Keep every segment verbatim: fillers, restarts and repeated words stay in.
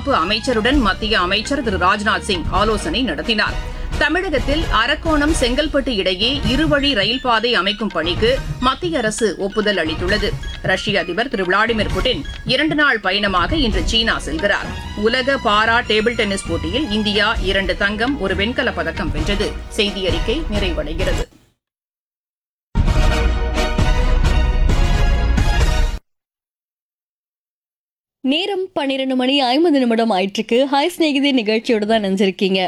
பாதுகாப்பு அமைச்சருடன் மத்திய அமைச்சர் திரு ராஜ்நாத் சிங் ஆலோசனை நடத்தினார். தமிழகத்தில் அரக்கோணம் செங்கல்பட்டு இடையே இருவழி ரயில் பாதை அமைக்கும் பணிக்கு மத்திய அரசு ஒப்புதல் அளித்துள்ளது. ரஷ்ய அதிபர் திரு விளாடிமிர் புட்டின் இரண்டு நாள் பயணமாக இன்று சீனா செல்கிறார். உலக பாரா டேபிள் டென்னிஸ் போட்டியில் இந்தியா இரண்டு தங்கம் ஒரு வெண்கலப் பதக்கம் வென்றது. செய்தி அறிக்கை நிறைவடைகிறது. நேரம் பன்னிரண்டு மணி ஐம்பது நிமிடம் ஆயிட்டிருக்கு. ஹாய் ஸ்நேகிதி நிகழ்ச்சியோட தான் நினைஞ்சிருக்கீங்க.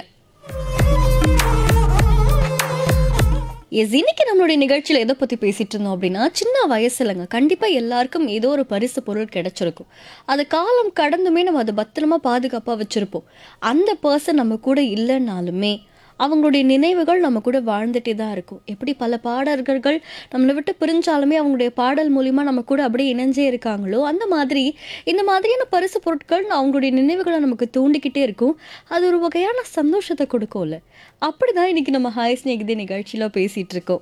எஸ், இன்னைக்கு நம்மளுடைய நிகழ்ச்சியில் எதை பற்றி பேசிட்டு இருந்தோம் அப்படின்னா, சின்ன வயசுலங்க கண்டிப்பாக எல்லாருக்கும் ஏதோ ஒரு பரிசு பொருள் கிடைச்சிருக்கும். அது காலம் கடந்துமே நம்ம அதை பத்திரமா பாதுகாப்பாக வச்சுருப்போம். அந்த பர்சன் நம்ம கூட இல்லைன்னாலுமே அவங்களுடைய நினைவுகள் நம்ம கூட வாழ்ந்துட்டே தான் இருக்கும். எப்படி பல பாடகர்கள் நம்மளை விட்டு பிரிஞ்சாலுமே அவங்களுடைய பாடல் மூலிமா நம்ம கூட அப்படியே இணைஞ்சே இருக்காங்களோ, அந்த மாதிரி இந்த மாதிரியான பரிசு பொருட்கள் அவங்களுடைய நினைவுகளை நமக்கு தூண்டிக்கிட்டே இருக்கும். அது ஒரு வகையான சந்தோஷத்தை கொடுக்கும்ல. அப்படி தான் இன்னைக்கு நம்ம ஹாய் ஸ்நேகிதி நிகழ்ச்சியில் பேசிகிட்டு இருக்கோம்.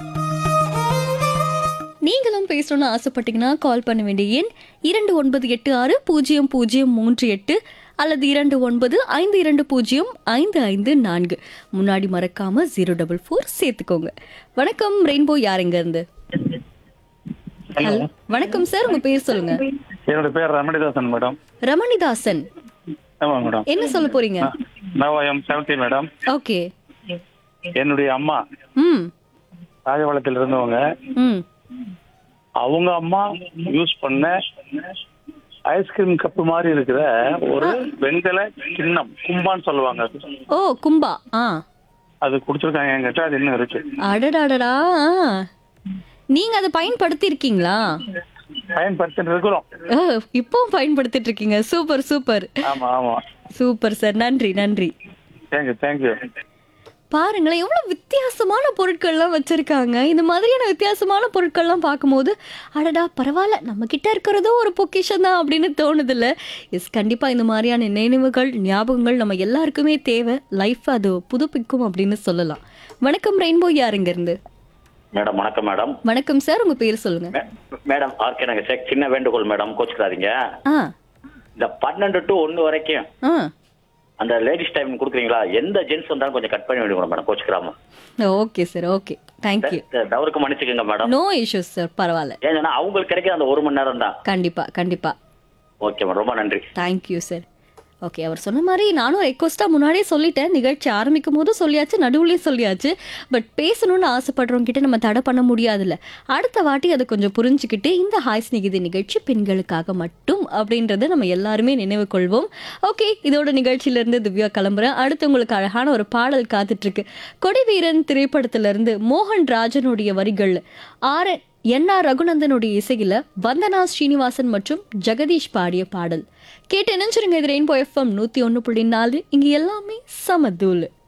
நீங்களும் பேசணும்னு ஆசைப்பட்டீங்கன்னா கால் பண்ண வேண்டிய எண் இரண்டு ஒன்பது எட்டு ஆறு பூஜ்ஜியம் பூஜ்ஜியம் மூன்று எட்டு அல்லது இரண்டு ஒன்பது ஐந்து இரண்டு பூஜ்ஜியம் ஐந்து ஐந்து நான்கு. முன்னாடி மறக்காம ஜீரோ டபுள் ஃபோர் சேர்த்துக்கோங்க. வணக்கம் ரெயின்போ, யாருங்க இருந்து? ஹலோ, வணக்கம் சார், உங்க பேர் சொல்லுங்க. என்னோட பேர் ரமணிதாசன் மேடம். ரமணிதாசன், ஆமா மேடம். என்ன சொல்ல போறீங்க? நவாயம் செவன்டி மேடம். ஓகே. என்னுடைய அம்மா ம் ராஜபாளையத்தில் இருந்தவங்க. ம் அவங்க அம்மா யூஸ் பண்ண ஐஸ்கிரீம் கப்பு மாதிரி இருக்கிற ஒரு வெண்கல கிண்ணம், கும்பான்னு சொல்லுவாங்க. ஓ, கும்பா. ஆ, அது குடிச்சிருக்காங்க என்கிட்ட. அது இன்னும் இருக்கு. அடடாடடா, நீங்க அதை பயன்படுத்தி இருக்கீங்களா? பயன்படுத்திட்டு இருக்கிறோம். இப்பவும் பயன்படுத்திட்டு இருக்கீங்க. Super super. ஆமா ஆமா, சூப்பர் சார், நன்றி நன்றி. Thank you thank you. பாருங்களேன், எவ்வளவு வித்தியாசமான பொருட்கள்லாம் வச்சிருக்காங்க. இந்த மாதிரியான வித்தியாசமான பொருட்கள்லாம் பார்க்கும்போது அடடா பரவாயில்ல, நம்ம கிட்ட இருக்கிறதோ ஒரு பொக்கிஷன் தான் அப்படின்னு தோணுது இல்ல? எஸ், கண்டிப்பா இந்த மாதிரியான நினைவுகள் ஞாபகங்கள் நம்ம எல்லாருக்குமே தேவை. லைஃப் அது புதுப்பிக்கும் அப்படின்னு சொல்லலாம். வணக்கம் ரெயின்போ, யாருங்க இருந்து? மேடம் வணக்கம் மேடம். வணக்கம் சார், உங்க பேர் சொல்லுங்க. மேடம் ஆர்கே நகர் சார். சின்ன வேண்டுகோள் மேடம், கோச்சுக்காதீங்க. ஆ இந்த பன்னெண்டு டு ஒன்னு வரைக்கும் ஆ அந்த லேடிஸ் டைம் கொடுக்குறீங்களா? எந்த ஜென்ஸ் வந்தாலும் கொஞ்சம் கட் பண்ணி விடுங்க madam, கோச்சுக்கிறாம. Okay sir, okay, thank you. தவறுக்கு மன்னிச்சுக்கோங்க மேடம். நோ இஷ்யூஸ் சார், பரவாயில்ல. ஏன்னா அவங்களுக்கு கிடைக்கிற அந்த ஒரு மணி நேரம் தான். கண்டிப்பா கண்டிப்பா. ஓகே மேடம், ரொம்ப நன்றி. Thank you sir. ஓகே, அவர் சொன்ன மாதிரி நானும் ரெக்வஸ்ட்டாக முன்னாடியே சொல்லிட்டேன். நிகழ்ச்சி ஆரம்பிக்கும் போதும் சொல்லியாச்சு, நடுவுலேயும் சொல்லியாச்சு. பட் பேசணும்னு ஆசைப்படுறவங்க கிட்ட நம்ம தடை பண்ண முடியாதுல்ல. அடுத்த வாட்டி அதை கொஞ்சம் புரிஞ்சுக்கிட்டு இந்த ஹாய் ஸ்நேகிதி நிகழ்ச்சி பெண்களுக்காக மட்டும் அப்படின்றத நம்ம எல்லாருமே நினைவு கொள்வோம். ஓகே, இதோட நிகழ்ச்சியிலேருந்து திவ்யா கிளம்புறேன். அடுத்து உங்களுக்கு அழகான ஒரு பாடல் காத்துட்ருக்கு. கொடிவீரன் திரைப்படத்திலிருந்து மோகன் ராஜனுடைய வரிகள், ஆர் என் ஆர் ரகுநந்தனுடைய இசையில வந்தனா ஸ்ரீனிவாசன் மற்றும் ஜெகதீஷ் பாடிய பாடல் கேட்டு நினைச்சிருங்க. இது ரெயின்போ எஃப்எம் நூத்தி ஒன்னு புள்ளி நாலு. இங்க எல்லாமே சமதூள்.